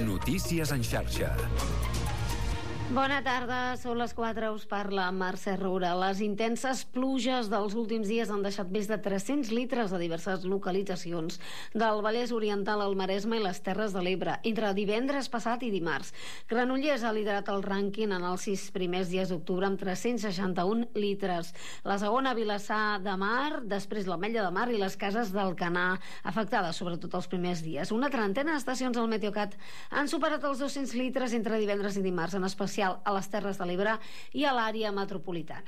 Notícies en xarxa. Bona tarda, són les 4, us parla Mercè Roura. Les intenses pluges dels últims dies han deixat més de 300 litres a diverses localitzacions del Vallès Oriental, al Maresme i les Terres de l'Ebre, entre divendres passat i dimarts. Granollers ha liderat el rànquing en els 6 primers dies d'octubre amb 361 litres. La segona, Vilassar de Mar, després l'Ametlla de Mar i les Cases d'Alcanar, afectades sobretot els primers dies. Una trentena d'estacions al Meteocat han superat els 200 litres entre divendres i dimarts, en especial a les Terres de l'Ebre i a l'àrea metropolitana.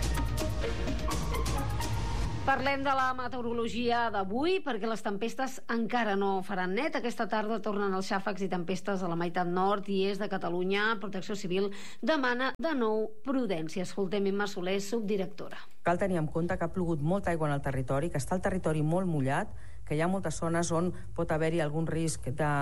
Parlem de la meteorologia d'avui, perquè les tempestes encara no faran net. Aquesta tarda tornen els xàfecs i tempestes a la meitat nord i est de Catalunya. Protecció Civil demana de nou prudència. Escoltem Imma Soler, subdirectora. Cal tenir en compte que ha plogut molta aigua en el territori, que està el territori molt mullat, que hi ha moltes zones on pot haver-hi algun risc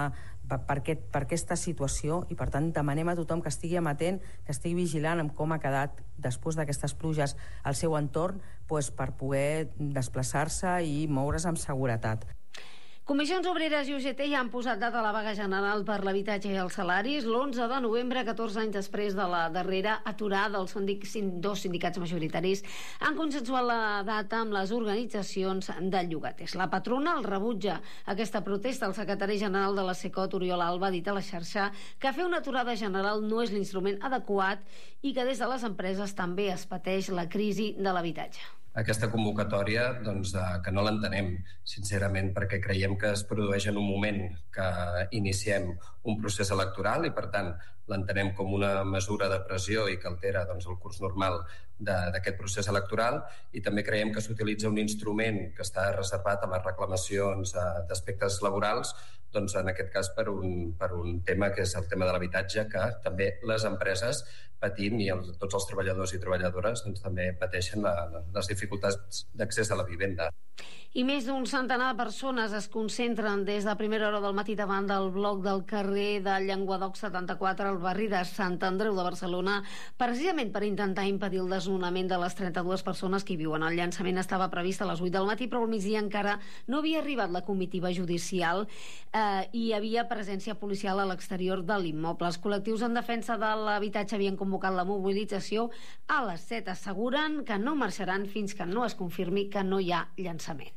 per aquesta situació, i per tant demanem a tothom que estigui amatent, que estigui vigilant amb com ha quedat després d'aquestes pluges al seu entorn, per poder desplaçar-se i moure's amb seguretat. Comissions Obreres i UGT ja han posat data a la vaga general per l'habitatge i els salaris l'11 de novembre, 14 anys després de la darrera aturada. Els dos sindicats majoritaris han consensuat la data amb les organitzacions de llogaters. La patronal rebutja aquesta protesta. El secretari general de la SECOT, Oriol Alba, ha dit a la xarxa que fer una aturada general no és l'instrument adequat i que des de les empreses també es pateix la crisi de l'habitatge. Aquesta convocatòria, que no l'entenem, sincerament, perquè creiem que es produeix en un moment que iniciem un procés electoral i, per tant, l'entenem com una mesura de pressió i que altera el curs normal d'aquest procés electoral, i també creiem que s'utilitza un instrument que està reservat a les reclamacions d'aspectes laborals, en aquest cas per un tema que és el tema de l'habitatge, que també les empreses patim i tots els treballadors i treballadores també pateixen les dificultats d'accés a la vivenda. I més d'un centenar de persones es concentren des de primera hora del matí davant del bloc del carrer de Llenguadoc 74 al barri de Sant Andreu de Barcelona, precisament per intentar impedir el desnonament de les 32 persones que hi viuen. El llançament estava previst a les 8 del matí, però al migdia encara no havia arribat la comitiva judicial i hi havia presència policial a l'exterior de l'immoble. Els col·lectius en defensa de l'habitatge havien convocat la mobilització a les 7. Asseguren que no marxaran fins que no es confirmi que no hi ha llançament.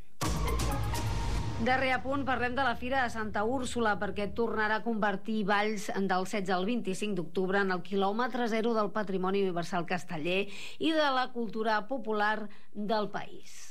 Darrer apunt, parlem de la Fira de Santa Úrsula, perquè tornarà a convertir Valls del 16 al 25 d'octubre en el quilòmetre zero del patrimoni universal casteller i de la cultura popular del país.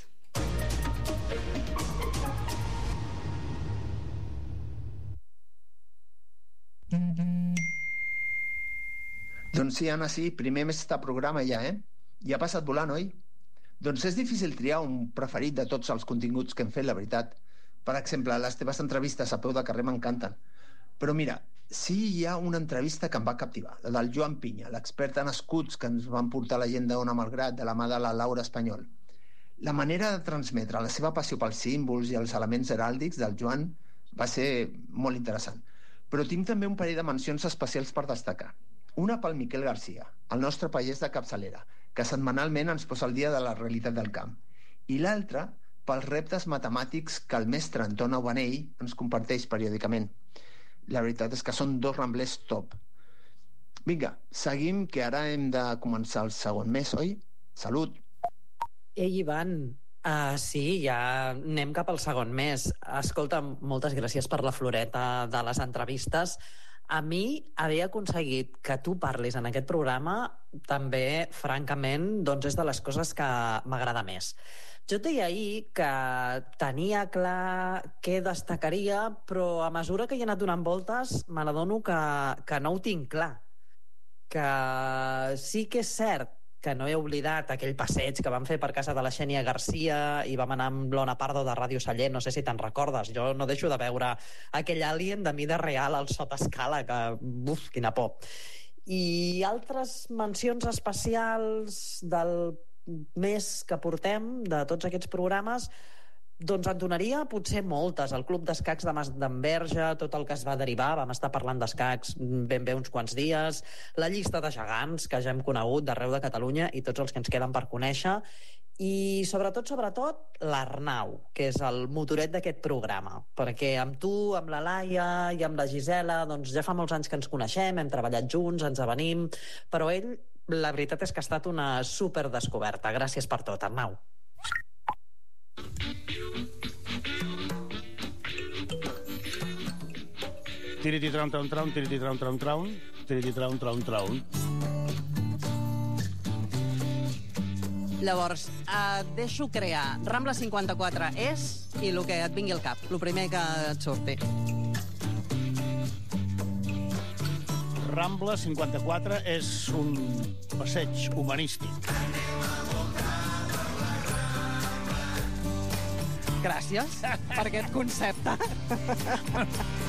Doncs sí, Anna, sí, primer mes de programa ja, Ja ha passat volant, oi? Doncs és difícil triar un preferit de tots els continguts que hem fet, la veritat. Per exemple, les teves entrevistes a peu de carrer m'encanten. Però mira, sí hi ha una entrevista que em va captivar, la del Joan Pinya, l'expert en escuts que ens van portar la gent d'Ona Malgrat, de la mà de la Laura Espanyol. La manera de transmetre la seva passió pels símbols i els elements heràldics del Joan va ser molt interessant. Però tinc també un parell de mencions especials per destacar. Una pel Miquel Garcia, el nostre pagès de capçalera, que setmanalment ens posa al dia de la realitat del camp. I l'altra pels reptes matemàtics que el mestre Anton Aubanell ens comparteix periòdicament. La veritat és que són dos ramblers top. Vinga, seguim, que ara hem de començar el segon mes, oi? Salut! Ei, Ivan, sí, ja anem cap al segon mes. Escolta, moltes gràcies per la floreta de les entrevistes. A mi, haver aconseguit que tu parlis en aquest programa també, francament, és de les coses que m'agrada més. Jo et deia ahir que tenia clar què destacaria, però a mesura que hi he anat donant voltes me n'adono que no ho tinc clar. Que sí que és cert que no he oblidat aquell passeig que vam fer per casa de la Xènia Garcia i vam anar amb l'Ona Pardo de Ràdio Sallent, no sé si te'n recordes. Jo no deixo de veure aquell alien de mida real al sota-escala, que, quina por. I altres mencions especials del mes que portem, de tots aquests programes, doncs en donaria potser moltes. El Club d'Escacs de Mas d'Enverge, tot el que es va derivar, vam estar parlant d'escacs ben bé uns quants dies, la llista de gegants que ja hem conegut d'arreu de Catalunya i tots els que ens queden per conèixer, I sobretot, l'Arnau, que és el motoret d'aquest programa, perquè amb tu, amb la Laia i amb la Gisela, doncs ja fa molts anys que ens coneixem, hem treballat junts, ens avenim, però ell, la veritat és que ha estat una superdescoberta. Gràcies per tot, Arnau. Tiriti-traun, traun-traun, tiriti-traun, traun-traun, tiriti-traun, traun-traun. Llavors, et deixo crear Rambla 54 és i el que et vingui al cap, el primer que et surti. Rambla 54 és un passeig humanístic. Gràcies per aquest concepte.